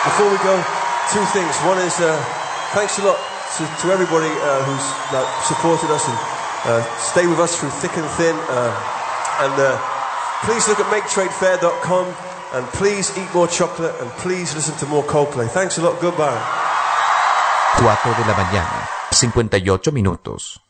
Before we go, two things. One is thanks a lot to everybody who's supported us and stayed with us through thick and thin. And please look at maketradefair.com and please eat more chocolate and please listen to more Coldplay. Thanks a lot. Goodbye. 4 de la mañana, 58 minutos.